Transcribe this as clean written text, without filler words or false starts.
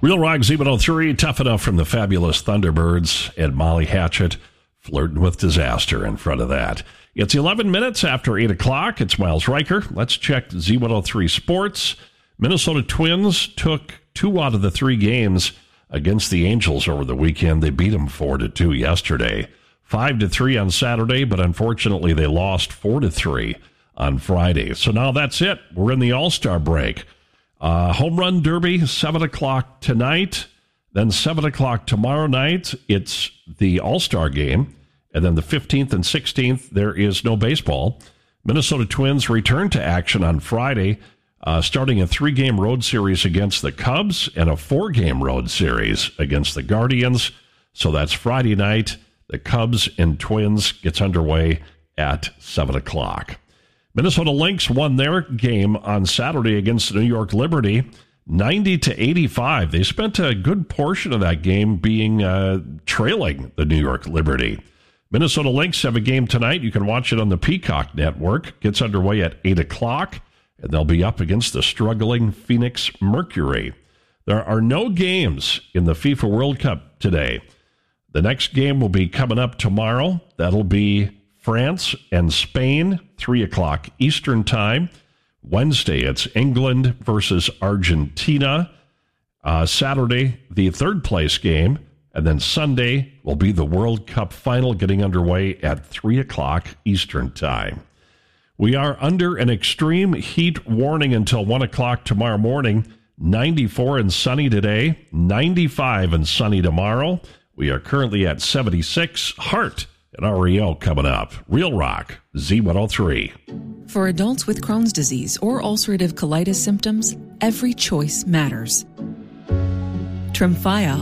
Real Rock Z103, Tough Enough from the Fabulous Thunderbirds, and Molly Hatchet, Flirting with Disaster in front of that. It's 11 minutes after 8 o'clock. It's Miles Riker. Let's check Z103 Sports. Minnesota Twins took 2 out of the 3 games against the Angels over the weekend. They beat them 4-2 yesterday. 5-3 on Saturday, but unfortunately they lost 4-3 on Friday. So now that's it. We're in the All-Star break. Home Run Derby, 7 o'clock tonight. Then 7 o'clock tomorrow night, it's the All-Star game. And then the 15th and 16th, there is no baseball. Minnesota Twins return to action on Friday, starting a 3-game road series against the Cubs and a 4-game road series against the Guardians. So that's Friday night. The Cubs and Twins gets underway at 7 o'clock. Minnesota Lynx won their game on Saturday against the New York Liberty, 90-85. They spent a good portion of that game being trailing the New York Liberty. Minnesota Lynx have a game tonight. You can watch it on the Peacock Network. Gets underway at 8 o'clock, and they'll be up against the struggling Phoenix Mercury. There are no games in the FIFA World Cup today. The next game will be coming up tomorrow. That'll be France and Spain, 3 o'clock Eastern Time. Wednesday, it's England versus Argentina. Saturday, the third-place game. And then Sunday will be the World Cup final getting underway at 3 o'clock Eastern Time. We are under an extreme heat warning until 1 o'clock tomorrow morning. 94 and sunny today, 95 and sunny tomorrow. We are currently at 76. Hart and REO coming up. Real Rock, Z103. For adults with Crohn's disease or ulcerative colitis symptoms, every choice matters. Tremfya